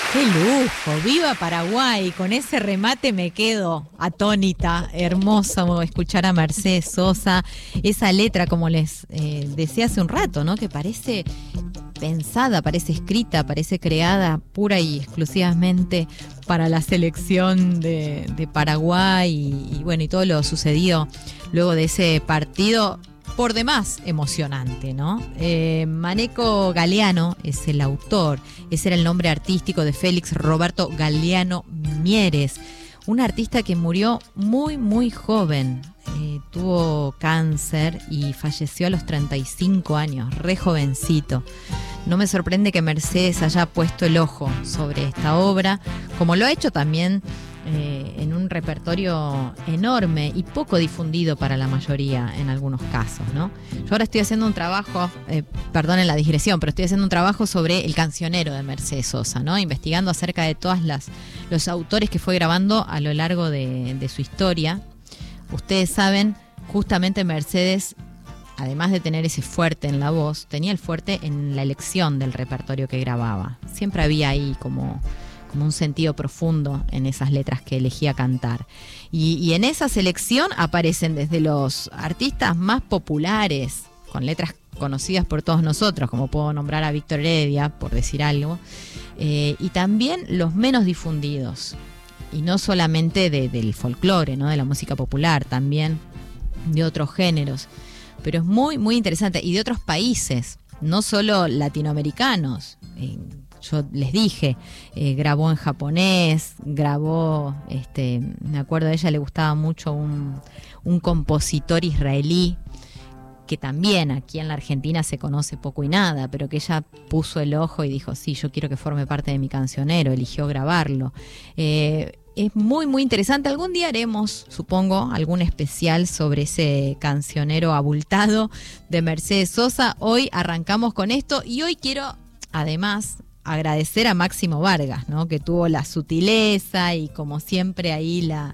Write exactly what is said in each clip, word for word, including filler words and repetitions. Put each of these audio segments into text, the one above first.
¡Qué lujo! ¡Viva Paraguay! Con ese remate me quedo atónita. Hermoso escuchar a Mercedes Sosa. Esa letra, como les eh, decía hace un rato, ¿no? Que parece pensada, parece escrita, parece creada pura y exclusivamente para la selección de, de Paraguay y, y bueno, y todo lo sucedido luego de ese partido por demás emocionante, ¿no? Eh, Maneco Galeano es el autor, ese era el nombre artístico de Félix Roberto Galeano Mieres, un artista que murió muy, muy joven. Eh, tuvo cáncer y falleció a los treinta y cinco años, re jovencito. No me sorprende que Mercedes haya puesto el ojo sobre esta obra, como lo ha hecho también eh, en un repertorio enorme y poco difundido para la mayoría en algunos casos, ¿no? Yo ahora estoy haciendo un trabajo, eh, perdonen la digresión, pero estoy haciendo un trabajo sobre el cancionero de Mercedes Sosa, ¿no? Investigando acerca de todas las los autores que fue grabando a lo largo de, de su historia. Ustedes saben, justamente Mercedes, además de tener ese fuerte en la voz, tenía el fuerte en la elección del repertorio que grababa. Siempre había ahí como, como un sentido profundo en esas letras que elegía cantar. Y, y en esa selección aparecen desde los artistas más populares, con letras conocidas por todos nosotros, como puedo nombrar a Víctor Heredia, por decir algo, eh, y también los menos difundidos. Y no solamente de, del folclore, ¿no? De la música popular, también de otros géneros. Pero es muy, muy interesante. Y de otros países, no solo latinoamericanos. Eh, yo les dije, eh, grabó en japonés, grabó, este, me acuerdo, a ella le gustaba mucho un, un compositor israelí, que también aquí en la Argentina se conoce poco y nada, pero que ella puso el ojo y dijo, sí, yo quiero que forme parte de mi cancionero, eligió grabarlo. Eh, es muy, muy interesante. Algún día haremos, supongo, algún especial sobre ese cancionero abultado de Mercedes Sosa. Hoy arrancamos con esto y hoy quiero, además, agradecer a Máximo Vargas, ¿no? Que tuvo la sutileza y, como siempre, ahí la...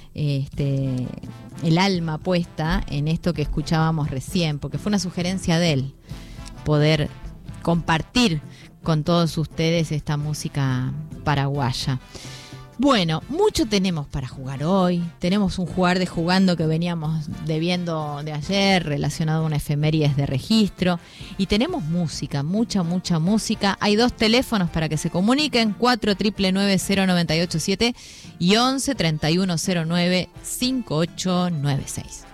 Este, el alma puesta en esto que escuchábamos recién, porque fue una sugerencia de él poder compartir con todos ustedes esta música paraguaya. Bueno, mucho tenemos para jugar hoy. Tenemos un jugar de jugando que veníamos debiendo de ayer, relacionado a una efemérides de registro. Y tenemos música, mucha, mucha música. Hay dos teléfonos para que se comuniquen: cuatro nueve nueve cero nueve ocho siete y once treinta y uno cero nueve cincuenta y ocho noventa y seis.